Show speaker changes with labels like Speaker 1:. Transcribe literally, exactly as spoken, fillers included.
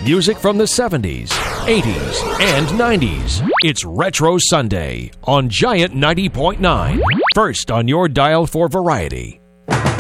Speaker 1: Music from the seventies, eighties, and nineties. It's Retro Sunday on Giant ninety point nine. First on your dial for variety.